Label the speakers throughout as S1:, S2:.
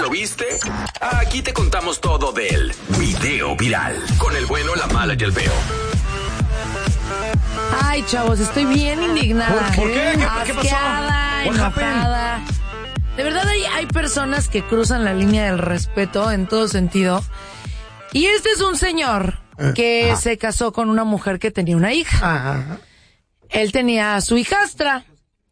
S1: ¿Lo viste? Aquí te contamos todo del video viral. Con el bueno, la mala y el feo.
S2: Ay, chavos, estoy bien indignada.
S3: ¿Por qué? ¿Qué pasó?
S2: Asqueada, enojada. De verdad hay personas que cruzan la línea del respeto en todo sentido. Y este es un señor que se casó con una mujer que tenía una hija. Él tenía a su hijastra,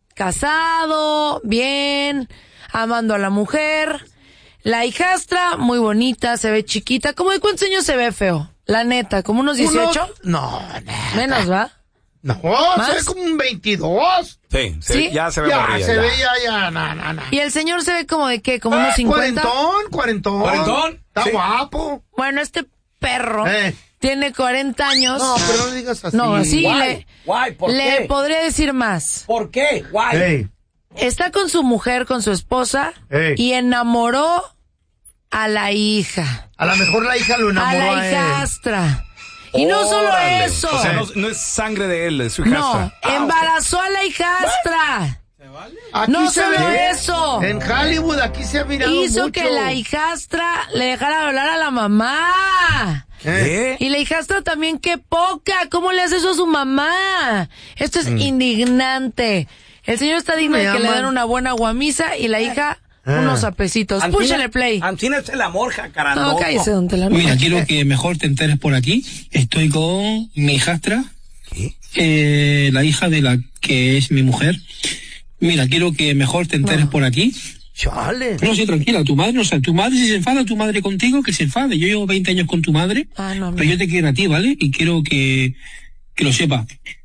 S2: casado, bien, amando a la mujer. La hijastra, muy bonita, se ve chiquita. ¿Cómo de cuántos años se ve, feo? La neta, ¿como unos 18?
S4: No,
S2: menos, ¿va?
S4: No, se ve como un 22.
S3: Sí, ya se ve
S4: ya,
S3: morrilla,
S4: se
S3: ya.
S4: ve ya.
S2: ¿Y el señor se ve como de qué? ¿Como unos 50?
S4: Cuarentón. Está
S2: Sí.
S4: guapo.
S2: Bueno, este perro tiene 40 años.
S4: No, pero no digas así.
S2: No, sí,
S5: Guay, ¿por
S2: le
S5: qué?
S2: podría decir más.
S5: ¿Por qué? Guay.
S2: Está con su mujer, con su esposa, y enamoró a la hija.
S4: A lo mejor la hija lo enamoró
S2: a la hijastra. Y no solo eso.
S3: O sea, no es sangre de él, es su hijastra.
S2: No, embarazó a la hijastra.
S4: Aquí
S2: No solo eso.
S4: En Hollywood aquí se ha mirado
S2: Hizo
S4: mucho.
S2: que la hijastra le dejara hablar a la mamá. Y la hijastra también, qué poca. ¿Cómo le hace eso a su mamá? Esto es indignante. El señor está digno de que le den una buena guamisa y la hija unos apecitos. Púchale play.
S5: Ancina es el amor, jacarandó.
S2: No, cállese, don Telano.
S6: Mira, quiero que mejor te enteres por aquí. Estoy con mi hijastra, la hija de la que es mi mujer. Mira, quiero que mejor te enteres por aquí.
S4: Chale.
S6: No, sí, tranquila, tu madre, o sea, tu madre, si se enfada tu madre contigo, que se enfade. Yo llevo 20 años con tu madre, pero yo te quiero a ti, ¿vale? Y quiero que lo sepas.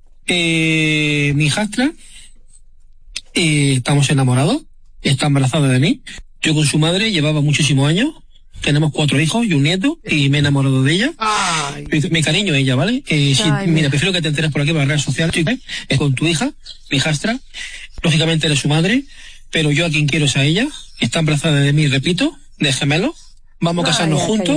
S6: Mi hijastra, estamos enamorados, está embarazada de mí. Yo con su madre llevaba muchísimos años. Tenemos 4 hijos y un nieto, y me he enamorado de ella. Me cariño a ella, ¿vale? Mira, prefiero que te enteres por aquí por las redes sociales. Es con tu hija, mi hijastra. Lógicamente eres su madre, pero yo a quien quiero es a ella. Está embarazada de mí, repito, de gemelos. Vamos a casarnos juntos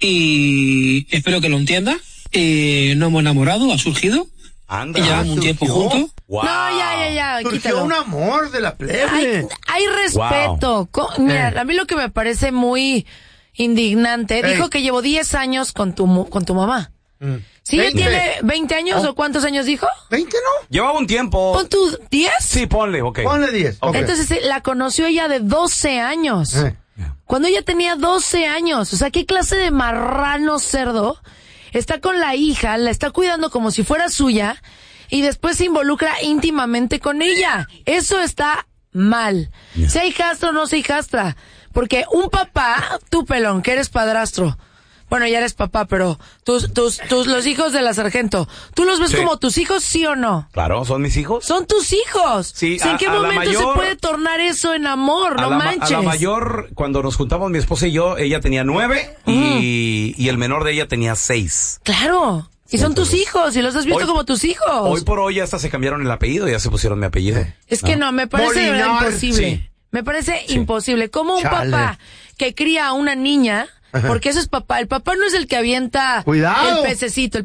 S6: y espero que lo entiendas. Nos hemos enamorado, ha surgido.
S3: Anda.
S6: Y llevamos un tiempo juntos.
S2: Wow. No, ya,
S4: surgió
S2: quítalo.
S4: un amor de la plebe.
S2: Hay respeto. Mira, a mí lo que me parece muy indignante, dijo que llevo 10 años con tu mamá. ¿Sí?
S4: 20.
S2: ¿Tiene 20 años o cuántos años dijo?
S4: 20, ¿no?
S3: Llevaba un tiempo.
S2: ¿Pon tu 10?
S3: Sí, ponle, ok.
S4: Ponle 10.
S3: Okay.
S2: Entonces la conoció ella de 12 años. Cuando ella tenía 12 años. O sea, ¿qué clase de marrano cerdo está con la hija, la está cuidando como si fuera suya y después se involucra íntimamente con ella? Eso está mal. Sea hijastra o no sea hijastra. Porque un papá, tú pelón, que eres padrastro, bueno, ya eres papá, pero los hijos de la sargento, ¿tú los ves como tus hijos, sí o no?
S3: Claro, ¿son mis hijos?
S2: Son tus hijos.
S3: Sí,
S2: ¿En qué momento se puede tornar eso en amor? No manches.
S3: A la mayor, cuando nos juntamos mi esposa y yo, ella tenía 9 y el menor de ella tenía 6.
S2: Claro. Y son tus hijos, y los has visto como tus hijos.
S3: Hoy por hoy hasta se cambiaron el apellido, ya se pusieron mi apellido.
S2: Es que no, me parece de verdad imposible.
S3: Sí.
S2: Me parece imposible. Como un papá que cría a una niña, porque eso es papá. El papá no es el que avienta el pececito.